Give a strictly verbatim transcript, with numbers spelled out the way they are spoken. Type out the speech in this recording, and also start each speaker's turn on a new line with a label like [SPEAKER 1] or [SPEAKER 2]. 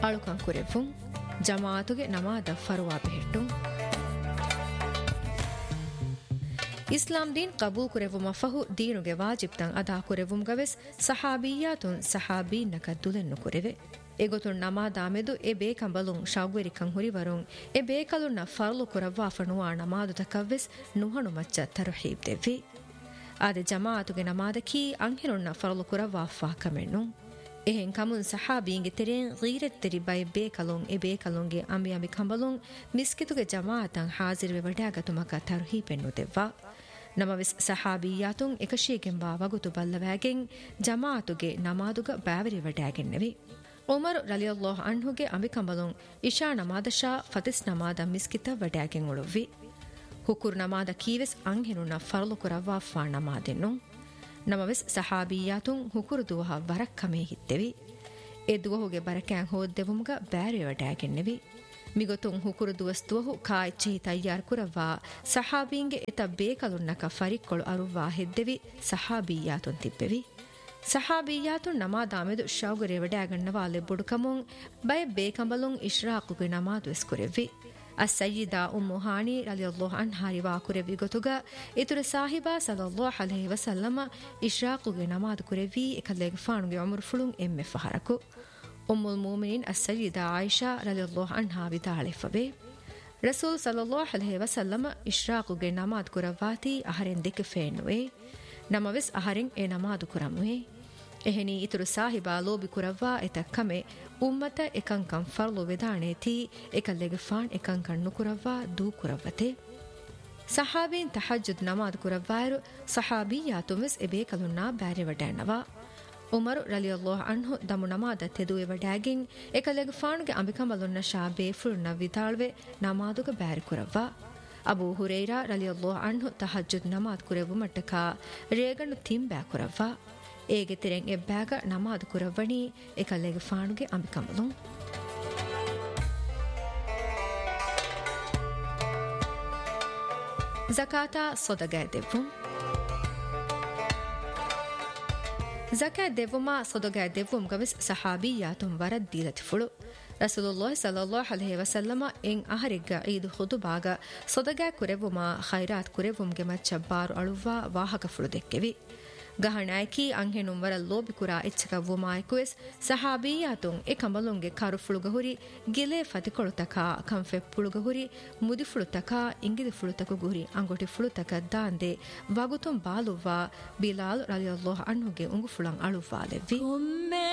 [SPEAKER 1] ಅಳುಕಂ ಕುರೆವುಂ ಜಮಾತುಗೆ ನಮಾದ ಫರುವಾ ಬೆಹೆಟ್ಟುಂ ಇಸ್ಲಾಂ ದೀನ್ ಕಬೂಲ್ ಕುರೆವುಮ ಫಹು ದೀನುಗೆ ವಾಜಿಬ್ತಂ ಅದಾ ಕುರೆವುಂ ಗವೆಸ್ ಸಹಾಬಿಯಾತುನ್ ಸಹಾಬೀನಕ ದುಲೆನ್ನು ಕುರೆವೆ ಎಗೊತುನ್ ನಮಾದಾಮೆದು A ಬೇಕಂಬಲುಂ ಶೌಗ್ವೆರಿಕಂ ಹುರಿವರುಂ A ಬೇಕಲುನ್ನ ಫರ್ಲು ಕುರವ್ವಾ ಫನುವಾ ನಮಾದು ತಕವ್ವೆಸ್ ನುಹಣು ಮಚ್ಚ ತರ್ಹೀಬ್ ದೆವ್ವಿ ಆದೆ ಜಮಾತುಗೆ ನಮಾದಕಿ ಅಂಹಿರುನ್ನ ಫರ್ಲು ಕುರವ್ವಾ ಫಾಕಮೆನ್ನು එහෙන් කමුන් සහාබීන්ගේ තෙරෙන් ගීරත් තෙරි බයි බේකලොන් එ බේකලොන්ගේ අම්බි අම්බි කම්බලොන් මිස්කිතුගේ ජමාතන් හාසිර වෙවඩාගතුමක තරුහි පෙන්නු දෙවා නමවිස් සහාබියාතුන් එකශීගෙන් බා වගුතු බල්ලවෑගෙන් ජමාතුගේ නමාදුග බෑවරි වඩාගෙන නෙවි උමර් රලියල්ලාහු අන්හුගේ අම්බි කම්බලොන් ඉෂා නමාදෂා ෆතිස් නමාදම් මිස්කිත වඩාගෙන උළුවි හුකුර් නමාද කීවෙස් අන්හිනුන ෆර්ලු කරවා ෆා නමාදෙන්නු ನಮವೆಸ್ ಸಹಾಬಿಯಾತುಂ ಹುಕುರುದುವಹ ವರಕ್ಕಮೇ ಹಿತ್ತೆವಿ ಎ ದುವಹುಗೆ ಬರಕ್ಯಾಂ ಹೋದ್ದೆವುಮುಗ ಬ್ಯಾರಿಯವಟಾಗೆನ್ನೆವಿ ಮಿಗೊತುಂ ಹುಕುರುದುವಸ್ತುವಹು ಕಾಯ್ಚಿ ತಯ್ಯಾರ್ ಕುರವ್ವಾ ಸಹಾಬೀಂಗೆ ಎತ ಬೇಕಲುನ್ನಕ ಫರಿಕ್ಕೊಳು ಅರುವ್ವಾ ಹೆದ್ದೆವಿ ಸಹಾಬಿಯಾತುಂ ತಿಪ್ಪೆವಿ ಸಹಾಬಿಯಾತುಂ ನಮಾದಾಮೆದು ಶೌಗರೆ ವಡಾಗಣ್ಣವಾ ಲೆಬ್ಬುಡುಕಮುಂ ಬಯ ಬೇಕಂಬಲುಂ ಇಶ್ರಾಕುಗೆ ನಮಾದು ಎಸ್ಕುರೆವ್ವಿ السيدة أم هاني رضي الله عنها روا كربي غتوغا إتر صاحبة صلى الله عليه وسلم إشراق نماز كربي إكلك فانو عمر فلون إم فهركو أم المؤمنين السيدة عائشة رضي الله عنها بتعرف به رسول صلى الله عليه وسلم إشراق نماز كرباتي أهرن دك فينوي نماوس أهرن إ نماز كرموي එහෙනි ඉතුරු සාහිබා ලෝබි කුරවා එතක්කමේ උම්මත එකංකම් ෆර්ලු වෙදානේති එකල්ලෙග ෆාන් එකංකන් නුකුරවා දූ කුරවතේ සහාබීන් තහජ්ජුද් නමාද් කුරවායරු සහාබියාතුමස් එබේ කලුන්නා බෑරි වඩනවා උමර් රලියල්ලාහු අන්හු දමු නමාද තෙදුවේ වඩාගෙන් එකල්ලෙග ෆාන්ගේ අඹිකමලුන්න ශාබේ ෆුල්න විතාල්වේ නමාදුක බෑරි කුරවා අබූ හුරෛරා රලියල්ලාහු අන්හු තහජ්ජුද් නමාද් කුරවු මටකා රේගණු තිම්බෑ කුරවා ඒගෙ තෙරෙන් එබ්බෑග නමාදු කුරවණී එකල්ලෙග ෆානුගේ අඹිකමලුන් ज़काता सदगा देवुम ज़का देवुमा सदगा देवुम गविस सहाबियातुम वरद दीलति फुಳು ರಸೂಲುಲ್ಲಾಹ ಸಲ್ಲಲ್ಲಾಹು ಅಲೈಹಿ ವಸಲ್ಲಮ ಎಂ ಅಹರಿಗ್ಗ ಈದ್ ಖುದುಬಾಗ ಸದಗಾ ಕುರೆವುಮಾ ಖೈರಾತ್ ಕುರೆವುಮ್ಗೆ ಮಚ್ಚಬ್ಬಾರು ಅಳುವಾ ವಾಹಕ ಫುಳು ದೆಕ್ಕೆವಿ ಗಹಣಾಯಕಿ ಅಂಹೆನುಂ ವರ ಲೋಬಿ ಕುರಾ ಎಚ್ಚಕ ವುಮಾಯಕುವೆಸ್ ಸಹಾಬಿಯಾತುಂ ಎ ಕಂಬಲುಂಗೆ ಕಾರು ಫುಳುಗಹುರಿ ಗಿಲೆ ಫತಿಕೊಳುತಕ ಕಂಫೆ ಪುಳುಗಹುರಿ ಮುದಿ ಫುಳುತಕ ಇಂಗಿದಿ ಫುಳುತಕ ಗುರಿ ಅಂಗೊಟಿ ಫುಳುತಕ ದಾಂದೆ ವಗುತುಂ ಬಾಲುವಾ ಬಿಲಾಲ್ ರಲಿಯಲ್ಲಾಹು ಅನ್ಹುಗೆ ಉಂಗು ಫುಳಂ ಅಳುವಾ ದೆವ್ವಿ